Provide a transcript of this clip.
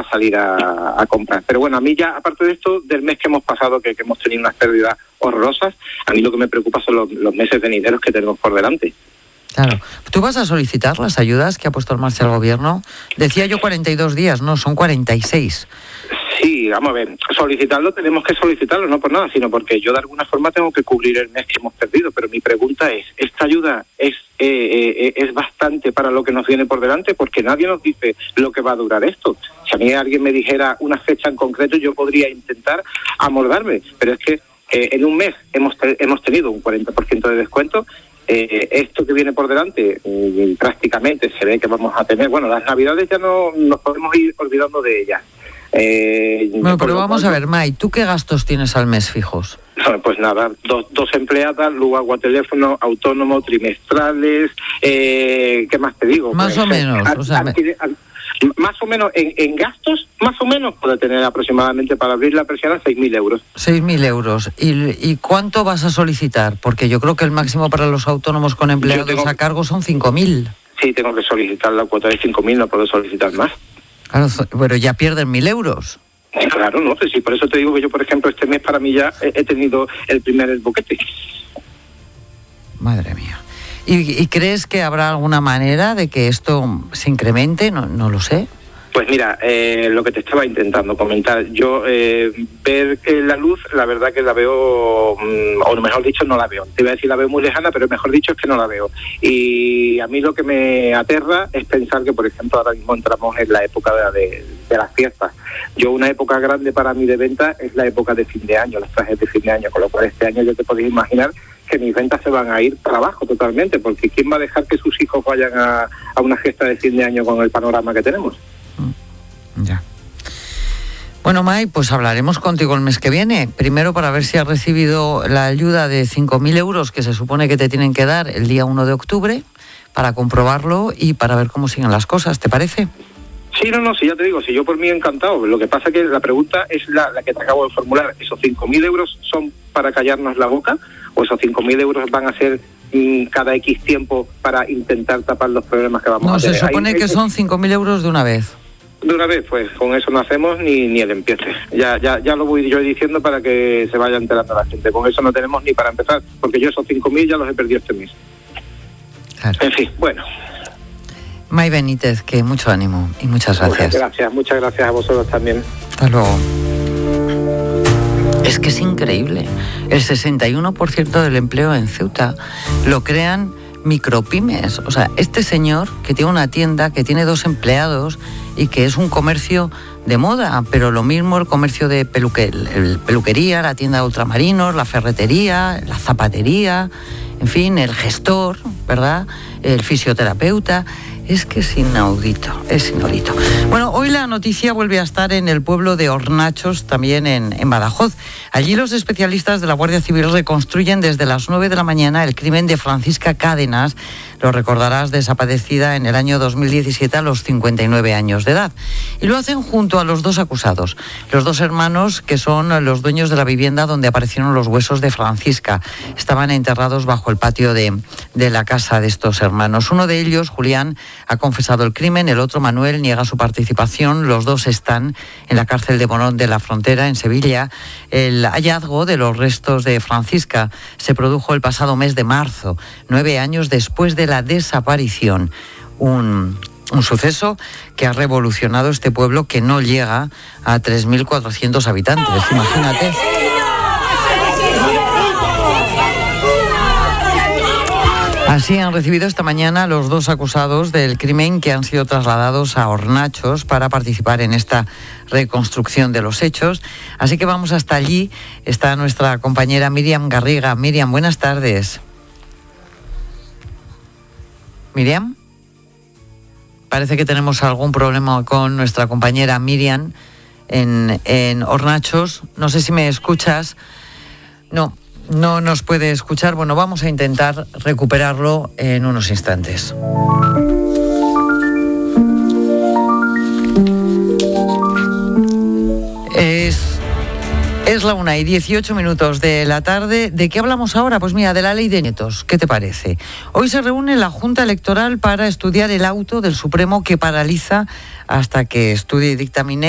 salir a comprar. Pero bueno, a mí ya, aparte de esto, del mes que hemos pasado, que hemos tenido unas pérdidas horrorosas, a mí lo que me preocupa son los meses venideros que tenemos por delante. Claro. ¿Tú vas a solicitar las ayudas que ha puesto en marcha el gobierno? Decía yo 42 días, no, son 46. Sí, vamos a ver, solicitarlo tenemos que solicitarlo, no por nada, sino porque yo de alguna forma tengo que cubrir el mes que hemos perdido, pero mi pregunta es, ¿esta ayuda es bastante para lo que nos viene por delante? Porque nadie nos dice lo que va a durar esto. Si a mí alguien me dijera una fecha en concreto, yo podría intentar amoldarme, pero es que en un mes hemos tenido un 40% de descuento. Esto que viene por delante prácticamente se ve que vamos a tener, bueno, las navidades ya no nos podemos ir olvidando de ellas. Bueno, pero vamos a ver, May, ¿tú qué gastos tienes al mes fijos? Pues nada, dos empleadas, luz, agua, teléfono, autónomo, trimestrales, ¿qué más te digo? Más o menos, más o menos en gastos, más o menos puede tener aproximadamente para abrir la persiana 6.000 euros. 6.000 euros. ¿Y cuánto vas a solicitar? Porque yo creo que el máximo para los autónomos con empleados a cargo son 5.000. Sí, tengo que solicitar la cuota de 5.000, no puedo solicitar más. Claro, pero ya pierden 1.000 euros. Claro, no, pues sí, por eso te digo que yo, por ejemplo, este mes para mí ya he tenido el primer boquete. Madre mía. ¿Y crees que habrá alguna manera de que esto se incremente? No lo sé. Pues mira, lo que te estaba intentando comentar, yo ver que la luz, la verdad que la veo, o mejor dicho, no la veo. Te iba a decir la veo muy lejana, pero mejor dicho es que no la veo. Y a mí lo que me aterra es pensar que, por ejemplo, ahora mismo entramos en la época de las fiestas. Yo, una época grande para mí de venta es la época de fin de año, los trajes de fin de año, con lo cual este año ya te podéis imaginar que mis ventas se van a ir para abajo totalmente, porque ¿quién va a dejar que sus hijos vayan a una fiesta de fin de año con el panorama que tenemos? Ya. Bueno, May, pues hablaremos contigo el mes que viene. Primero para ver si has recibido la ayuda de 5.000 euros que se supone que te tienen que dar el día 1 de octubre, para comprobarlo y para ver cómo siguen las cosas, ¿te parece? Sí, sí, ya te digo, si yo por mí encantado. Lo que pasa que la pregunta es la que te acabo de formular. ¿Esos 5.000 euros son para callarnos la boca o esos 5.000 euros van a ser cada X tiempo para intentar tapar los problemas que vamos a tener? No, se supone que son 5.000 euros de una vez. De una vez, pues con eso no hacemos ni el empiece. Ya lo voy yo diciendo para que se vaya enterando la gente. Con eso no tenemos ni para empezar, porque yo esos 5.000 ya los he perdido este mes. Claro. En fin, bueno. May Benítez, que mucho ánimo y muchas gracias. Muchas gracias a vosotros también. Hasta luego. Es que es increíble. El 61% del empleo en Ceuta lo crean micropymes. O sea, este señor que tiene una tienda, que tiene 2 empleados y que es un comercio de moda, pero lo mismo el comercio de peluquería, la tienda de ultramarinos, la ferretería, la zapatería, en fin, el gestor, ¿verdad? El fisioterapeuta. Es que es inaudito, es inaudito. Bueno, hoy la noticia vuelve a estar en el pueblo de Hornachos, también en Badajoz. Allí los especialistas de la Guardia Civil reconstruyen desde las 9 de la mañana el crimen de Francisca Cádenas, lo recordarás, desaparecida en el año 2017 a los 59 años de edad. Y lo hacen junto a los 2 acusados, los 2 hermanos que son los dueños de la vivienda donde aparecieron los huesos de Francisca. Estaban enterrados bajo el patio de la casa de estos hermanos. Uno de ellos, Julián, ha confesado el crimen, el otro, Manuel, niega su participación. Los 2 están en la cárcel de Bonón de la Frontera, en Sevilla. El hallazgo de los restos de Francisca se produjo el pasado mes de marzo, 9 años después de la desaparición. Un suceso que ha revolucionado este pueblo que no llega a 3.400 habitantes. Imagínate. Así han recibido esta mañana los 2 acusados del crimen, que han sido trasladados a Hornachos para participar en esta reconstrucción de los hechos. Así que vamos hasta allí. Está nuestra compañera Miriam Garriga. Miriam, buenas tardes. Miriam, parece que tenemos algún problema con nuestra compañera Miriam en Hornachos. No sé si me escuchas. No nos puede escuchar. Bueno, vamos a intentar recuperarlo en unos instantes. Es la 1:18 de la tarde. ¿De qué hablamos ahora? Pues mira, de la ley de nietos. ¿Qué te parece? Hoy se reúne la Junta Electoral para estudiar el auto del Supremo que paraliza hasta que estudie y dictamine